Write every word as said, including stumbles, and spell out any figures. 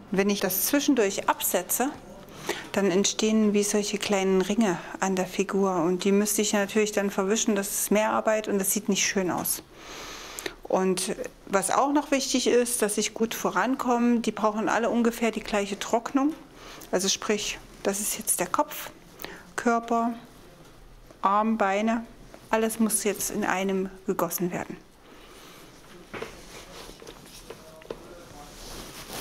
Wenn ich das zwischendurch absetze, dann entstehen wie solche kleinen Ringe an der Figur und die müsste ich natürlich dann verwischen. Das ist mehr Arbeit und das sieht nicht schön aus. Und was auch noch wichtig ist, dass ich gut vorankomme, die brauchen alle ungefähr die gleiche Trocknung. Also sprich, das ist jetzt der Kopf, Körper, Arm, Beine, alles muss jetzt in einem gegossen werden.